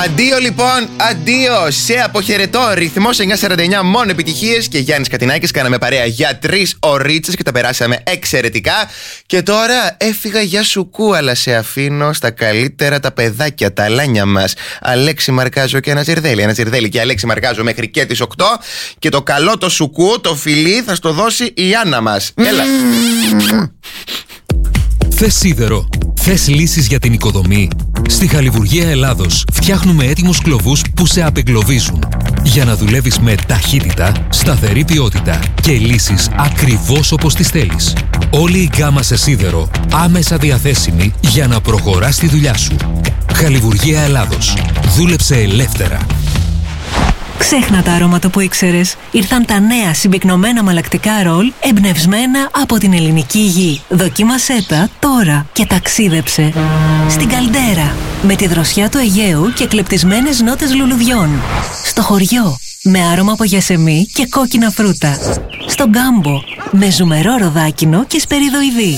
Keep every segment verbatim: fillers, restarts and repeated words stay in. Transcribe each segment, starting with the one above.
Αντίο λοιπόν, αντίο. Σε αποχαιρετώ. Ρυθμός εννιά σαράντα εννιά, μόνο επιτυχίες. Και Γιάννης Κατινάκης, κάναμε παρέα για τρεις ωρίτσες και τα περάσαμε εξαιρετικά. Και τώρα έφυγα για σουκού, αλλά σε αφήνω στα καλύτερα τα παιδάκια, τα αλάνια μας. Αλέξη Μαρκάζο και ένα Ζιρδέλη. Ένα Ζιρδέλη και Αλέξη Μαρκάζο μέχρι και τις οκτώ. Και το καλό το σουκού, το φιλί, θα στο δώσει η Άννα μας. Έλα. Θες σίδερο? Θες λύσεις για την οικοδομή? Στη Χαλιβουργία Ελλάδος φτιάχνουμε έτοιμους κλωβούς που σε απεγκλωβίζουν για να δουλεύεις με ταχύτητα, σταθερή ποιότητα και λύσεις ακριβώς όπως τις θέλεις. Όλη η γκάμα σε σίδερο άμεσα διαθέσιμη για να προχωράς τη δουλειά σου. Χαλιβουργία Ελλάδος. Δούλεψε ελεύθερα. Ξέχνα τα αρώματα που ήξερες. Ήρθαν τα νέα συμπυκνωμένα μαλακτικά ρολ εμπνευσμένα από την ελληνική γη. Δοκίμασέ τα τώρα και ταξίδεψε στην Καλντέρα με τη δροσιά του Αιγαίου και κλεπτισμένες νότες λουλουδιών. Στο χωριό με άρωμα από γιασεμί και κόκκινα φρούτα. Στο Γκάμπο με ζουμερό ροδάκινο και σπεριδοειδή.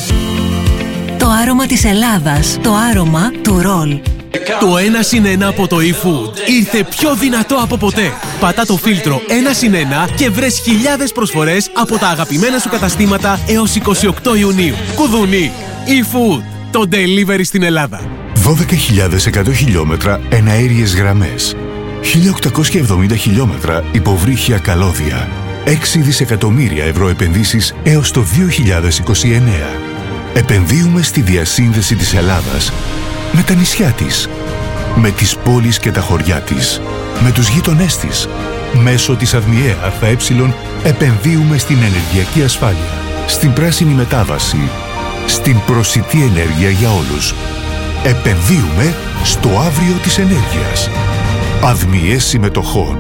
Το άρωμα της Ελλάδας, το άρωμα του ρολ. Το ένα συν ένα από το eFood ήρθε πιο δυνατό από ποτέ. Πατά το φίλτρο ένα συν ένα και βρες χιλιάδες προσφορές από τα αγαπημένα σου καταστήματα έως είκοσι οκτώ Ιουνίου. Κουδουνί. eFood. Το delivery στην Ελλάδα. δώδεκα χιλιάδες εκατό χιλιόμετρα εναέριες γραμμές. χίλια οκτακόσια εβδομήντα χιλιόμετρα υποβρύχια καλώδια. έξι δισεκατομμύρια ευρώ επενδύσεις έως το δύο χιλιάδες είκοσι εννέα. Επενδύουμε στη διασύνδεση της Ελλάδας με τα νησιά της, με τις πόλεις και τα χωριά της, με τους γείτονές της. Μέσω της ΑΔΜΙΕ ΑΕ επενδύουμε στην ενεργειακή ασφάλεια, στην πράσινη μετάβαση, στην προσιτή ενέργεια για όλους. Επενδύουμε στο αύριο της ενέργειας. ΑΔΜΙΕ συμμετοχών.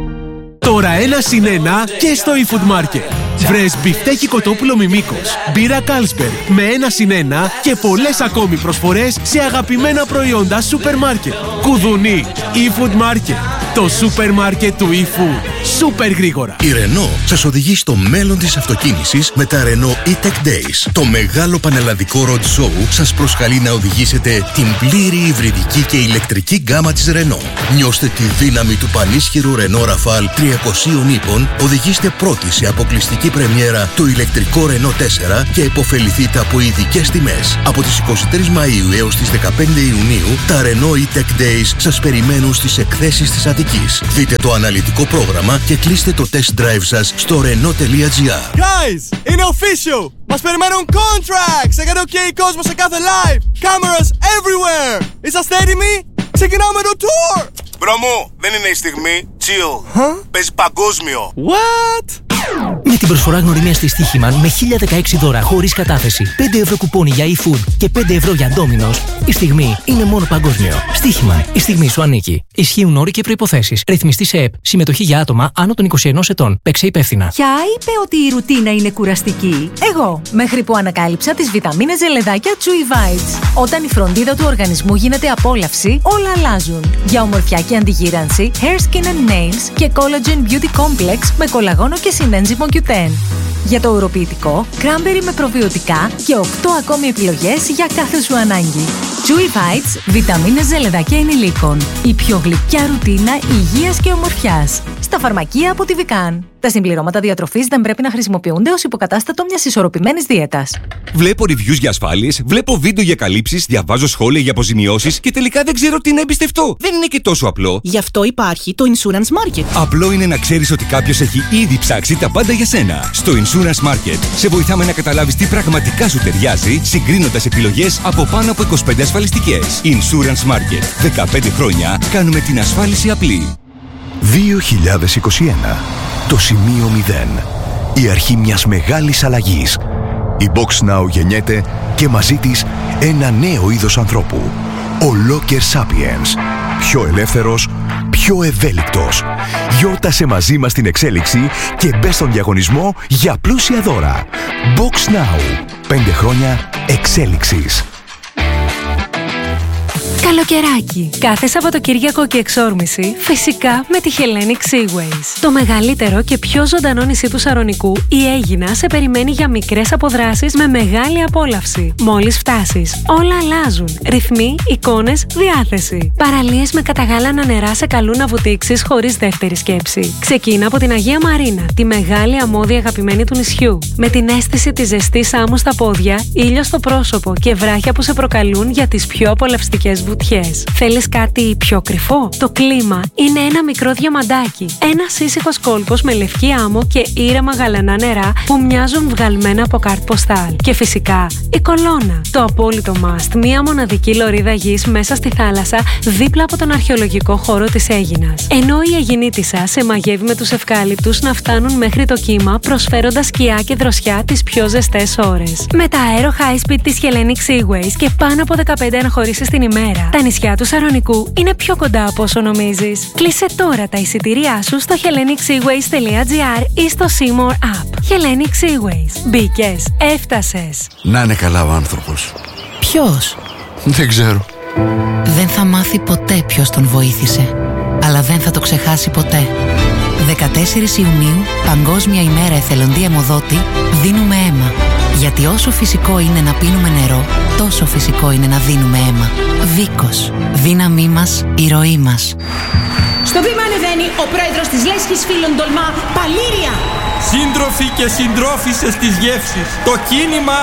Τώρα ένα συν ένα και στο eFood Market. Βρες μπιφτέκι κοτόπουλο Μιμίκος, μπύρα Carlsberg με ένα συν ένα και πολλές ακόμη προσφορές σε αγαπημένα προϊόντα σούπερ μάρκετ. Κουδουνί, eFood Market. Το σούπερ μάρκετ του eFood. Σούπερ γρήγορα. Η Renault σας οδηγεί στο μέλλον της αυτοκίνησης με τα Renault E-Tech Days. Το μεγάλο πανελλαδικό road show σας προσκαλεί να οδηγήσετε την πλήρη υβριδική και ηλεκτρική γκάμα της Renault. Νιώστε τη δύναμη του πανίσχυρου Renault Rafale τριακοσίων ύπων, οδηγήστε πρώτοι σε αποκλειστική πρεμιέρα το ηλεκτρικό Renault τέσσερα και επωφεληθείτε από ειδικές τιμές. Από τις εικοστή τρίτη Μαΐου έως τις δεκαπέντε Ιουνίου, τα Renault E-Tech Days σας περιμένουν στις εκθέσεις της Αττικής. Δείτε το αναλυτικό πρόγραμμα και κλείστε το test drive σας στο renault.gr. Guys, είναι official! Μας περιμένουν contracts! Έκανε OK κόσμο σε κάθε live! Cameras everywhere! Είσαστε έτοιμοι? Ξεκινάμε το tour! Μπρο μου, δεν είναι η στιγμή. Chill. Huh? Παίζει παγκόσμιο. What? Με την προσφορά γνωριμία στη Στοίχημαν με χίλια δεκαέξι δώρα χωρίς κατάθεση, πέντε ευρώ κουπόνι για eFood και πέντε ευρώ για Domino's, η στιγμή είναι μόνο παγκόσμιο. Στοίχημαν, η στιγμή σου ανήκει. Ισχύουν όροι και προϋποθέσεις. Ρυθμιστή σε ΕΠ. Συμμετοχή για άτομα άνω των είκοσι ενός ετών. Παίξε υπεύθυνα. Ποια είπε ότι η ρουτίνα είναι κουραστική? Εγώ, μέχρι που ανακάλυψα τις βιταμίνες ζελεδάκια Chewy Vites. Όταν η φροντίδα του οργανισμού γίνεται απόλαυση, όλα αλλάζουν. Για ομορφιά και αντιγύρανση, Hair Skin and Nails και Collagen Beauty Complex με κολαγόνο και συνένζυμο κιου τεν. Για το ουροποιητικό, cranberry με προβιωτικά και οκτώ ακόμη επιλογές για κάθε σου ανάγκη. Chewy Vites, βιταμίνες ζελεδάκια ενηλίκων. Η πιο γλυκιά ρουτίνα υγείας και ομορφιάς. Στα φαρμακεία από τη Vican. Τα συμπληρώματα διατροφής δεν πρέπει να χρησιμοποιούνται ως υποκατάστατο μιας ισορροπημένης δίαιτας. Βλέπω reviews για ασφάλειες, βλέπω βίντεο για καλύψεις, διαβάζω σχόλια για αποζημιώσεις και τελικά δεν ξέρω τι να εμπιστευτώ. Δεν είναι και τόσο απλό. Γι' αυτό υπάρχει το Insurance Market. Απλό είναι να ξέρεις ότι κάποιος έχει ήδη ψάξει τα πάντα για σένα. Στο Insurance Market σε βοηθάμε να καταλάβεις τι πραγματικά σου ταιριάζει, συγκρίνοντας επιλογές από πάνω από είκοσι πέντε ασφαλιστικές. Insurance Market. δεκαπέντε χρόνια κάνουμε την ασφάλιση απλή. δύο χιλιάδες είκοσι ένα. Το σημείο μηδέν. Η αρχή μιας μεγάλης αλλαγής. Η Box Now γεννιέται και μαζί της ένα νέο είδος ανθρώπου. Ο Locker Sapiens. Πιο ελεύθερος, πιο ευέλικτος. Γιόρτασε μαζί μας την εξέλιξη και μπες στον διαγωνισμό για πλούσια δώρα. Box Now. Πέντε χρόνια εξέλιξης. Καλοκαιράκι. Κάθε Σαββατοκύριακο και εξόρμηση, φυσικά με τη Hellenic Seaways. Το μεγαλύτερο και πιο ζωντανό νησί του Σαρονικού, η Αίγινα σε περιμένει για μικρές αποδράσεις με μεγάλη απόλαυση. Μόλις φτάσεις, όλα αλλάζουν. Ρυθμοί, εικόνες, διάθεση. Παραλίες με καταγάλανα νερά σε καλούν να βουτήξεις χωρίς δεύτερη σκέψη. Ξεκίνα από την Αγία Μαρίνα, τη μεγάλη αμμώδη αγαπημένη του νησιού. Με την αίσθηση της ζεστής άμμου στα πόδια, ήλιο στο πρόσωπο και βράχια που σε προκαλούν για τις πιο απολαυστικές βουτιές. Θέλεις κάτι πιο κρυφό? Το κλίμα είναι ένα μικρό διαμαντάκι. Ένας ήσυχος κόλπος με λευκή άμμο και ήρεμα γαλανά νερά που μοιάζουν βγαλμένα από κάρτ ποστάλ. Και φυσικά η Κολώνα. Το απόλυτο must. Μία μοναδική λωρίδα γης μέσα στη θάλασσα δίπλα από τον αρχαιολογικό χώρο της Αίγινας. Ενώ η Αιγινήτισσα σε μαγεύει με τους ευκάλυπτους να φτάνουν μέχρι το κύμα, προσφέροντας σκιά και δροσιά τις πιο ζεστές ώρες. Με τα αέρο high speed της Hellenic Seaways και πάνω από δεκαπέντε αναχωρήσεις την ημέρα, τα νησιά του Σαρονικού είναι πιο κοντά από όσο νομίζεις. Κλείσε τώρα τα εισιτήριά σου στο hellenic seaways τελεία gr ή στο Seymour App. Hellenic Seaways. Μπήκες, έφτασες. Να είναι καλά ο άνθρωπος. Ποιος? Δεν ξέρω. Δεν θα μάθει ποτέ ποιος τον βοήθησε, αλλά δεν θα το ξεχάσει ποτέ. δεκατέσσερις Ιουνίου, Παγκόσμια ημέρα εθελοντή αιμοδότη, δίνουμε αίμα. Γιατί όσο φυσικό είναι να πίνουμε νερό, τόσο φυσικό είναι να δίνουμε αίμα. Βίκος. Δύναμή μας, η ροή μας. Στο βήμα ανεβαίνει ο πρόεδρος της Λέσχης Φίλων Τολμά, Παλήρια. Σύντροφοι και συντρόφισσες της γεύσης, το κίνημα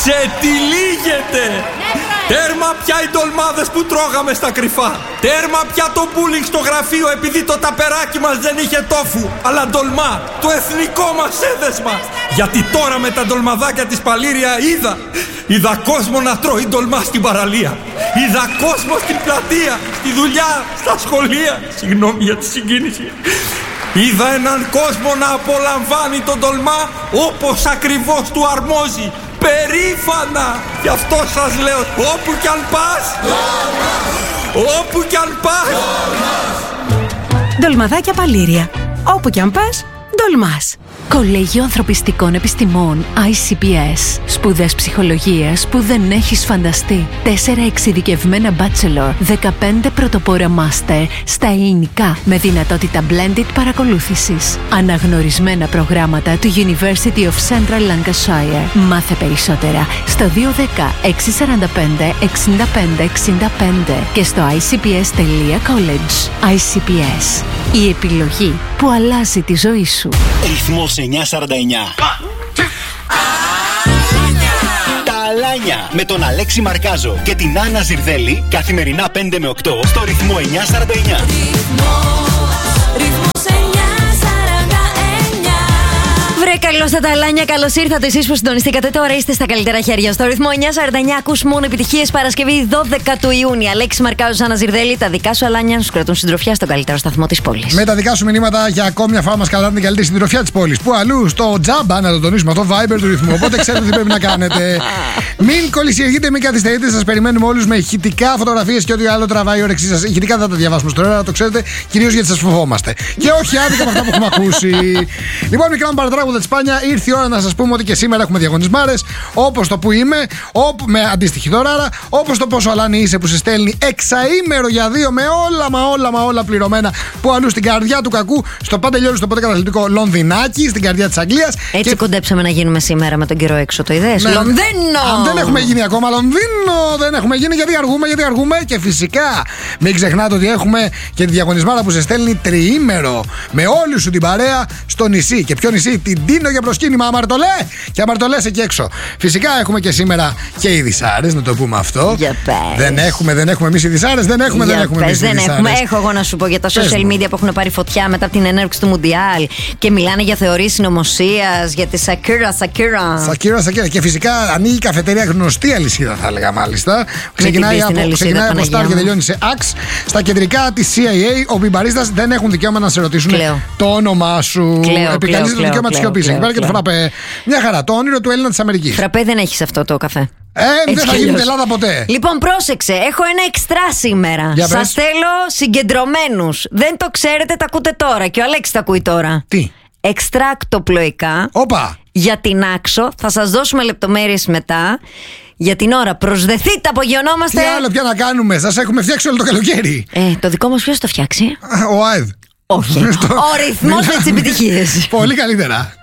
ξετυλίγεται. Τέρμα πια οι ντολμάδες που τρώγαμε στα κρυφά. Τέρμα πια το μπούλινγκ στο γραφείο επειδή το ταπεράκι μας δεν είχε τόφου, αλλά ντολμά, το εθνικό μας έδεσμα. Γιατί τώρα με τα ντολμαδάκια της Παλήρια είδα Είδα κόσμο να τρώει ντολμά στην παραλία. Είδα κόσμο στην πλατεία, στη δουλειά, στα σχολεία. Συγγνώμη για τη συγκίνηση. Είδα έναν κόσμο να απολαμβάνει τον ντολμά όπως ακριβώς του αρμόζει. Περήφανα! Γι' αυτό σας λέω, όπου κι αν πας, όπου κι αν πας. Ντολμαδάκια Παλήρια. Όπου κι αν πας, ντολμάς. Κολέγιο Ανθρωπιστικών Επιστημών άι σι πι ες. Σπουδές ψυχολογίας που δεν έχεις φανταστεί. Τέσσερα εξειδικευμένα bachelor, δεκαπέντε πρωτοπόρα master στα ελληνικά με δυνατότητα blended παρακολούθησης. Αναγνωρισμένα προγράμματα του University of Central Lancashire. Μάθε περισσότερα στο δύο ένα μηδέν έξι τέσσερα πέντε εξήντα πέντε εξήντα πέντε και στο άι σι πι ες τελεία college. άι σι πι ες. Η επιλογή που αλλάζει τη ζωή σου. Ρυθμός εννιακόσια σαράντα εννιά. Τα Αλάνια με τον Αλέξη Μαρκάζο και την Άννα Ζιρδέλη καθημερινά πέντε με οκτώ στο ρυθμό εννιακόσια σαράντα εννιά. Βρε, καλώς τα Αλάνια, καλώς ήρθατε εσείς που συντονιστήκατε. Τώρα είστε στα καλύτερα χέρια. Στο ρυθμό εννιακόσια σαράντα εννιά ακούς μόνο επιτυχίες. Παρασκευή δώδεκα του Ιούνιου. Αλέξη Μαρκάζος, Άννα Ζιρδέλη, τα δικά σου Αλάνια σου κρατούν συντροφιά στον καλύτερο σταθμό της πόλης. Με τα δικά σου μηνύματα για ακόμη μια φορά μας κρατάνε την καλύτερη συντροφιά της πόλης. Που αλλού στο τζάμπα, να το τονίσουμε αυτό, Viber του ρυθμού. Οπότε ξέρετε τι πρέπει να κάνετε. Μην κολλησιεργείτε, μην καθυστερείτε. Σας περιμένουμε όλους με ηχητικά, φωτογραφίες και ό,τι άλλο τραβάει η όρεξή σας. Ηχητικά δεν θα τα διαβάσουμε στο ώρα, το ξέρετε, κυρίως γιατί σας φοβόμαστε. Και όχι άδικα από αυτά που έχουμε ακούσει. Λοιπόν, μικρά μου παρατράγουδα τη Σπάνια, ήρθε η ώρα να σας πούμε ότι και σήμερα έχουμε διαγωνισμάρες. Όπως το που είμαι, όπου, με αντίστοιχη δωράρα, όπως το πόσο αλάνι είσαι που σε στέλνει εξαήμερο για δύο με όλα μα όλα μα όλα πληρωμένα. Που αλλού στην καρδιά του κακού, στο πάντα λιόλου στο ποτέ καταθλιπτικό Λονδινάκι, στην καρδιά της Αγγλίας. Έτσι και... κοντέψαμε να γίνουμε σήμερα με τον καιρό έξω, το είδες. Ναι. Λονδίνο! Αν δεν έχουμε γίνει ακόμα Λονδίνο, δεν έχουμε γίνει γιατί αργούμε, γιατί αργούμε. Και φυσικά μην ξεχνάτε ότι έχουμε και τη διαγωνισμάρα που σε στέλνει τριήμερο με όλη σου την παρέα στο νησί. Και ποιο νησί? Την Τίνο για προσκύνημα αμαρτωλέ και αμαρτωλές εκεί έξω. Φυσικά έχουμε και σήμερα και οι Ειδισάρες, να το πούμε αυτό. Για πες. Δεν έχουμε, δεν έχουμε εμείς Ειδισάρες, δεν έχουμε, για δεν έχουμε εμείς δεν έχουμε. Έχω εγώ να σου πω για τα social media που έχουν πάρει φωτιά μετά από την έναρξη του Μουντιάλ και μιλάνε για θεωρίες συνωμοσίας, για τη Σακύρα, Σακύρα. Σακύρα, Σακύρα. Και φυσικά ανοίγει η καφετέρια, γνωστή αλυσίδα θα έλεγα μάλιστα. Ξεκινάει από, αλυσίδα, ξεκινάει από Star και τελειώνει σε Axe. Στα κεντρικά τη σι άι έι, οι μπαρίστας δεν έχουν δικαίωμα να σε ρωτήσουν Κλαίω. το όνομά σου. Επικαλείσαι το δικαίωμα τη σιωπή. Εκεί πέρα και το φραπέ. Μια χαρά. Το όνειρο του Έλληνα της Αμερικής. Φραπέ δεν έχεις αυτό το καφέ. Ε, δεν θα γίνει Ελλάδα ποτέ. Λοιπόν, πρόσεξε. Έχω ένα εξτρά σήμερα. Σας θέλω συγκεντρωμένους. Δεν το ξέρετε, τα ακούτε τώρα. Και ο Αλέξης τα ακούει τώρα. Τι? Εξτράκτο πλοϊκά. Όπα. Για την Άξο. Θα σας δώσουμε λεπτομέρειες μετά. Για την ώρα, προσδεθείτε, απογειωνόμαστε. Τι άλλο πια να κάνουμε, σας έχουμε φτιάξει όλο το καλοκαίρι. Ε, το δικό μας ποιος το φτιάξει? Ο ΑΕΔ. Όχι. Ο ρυθμός με τις επιτυχίες. Πολύ καλύτερα.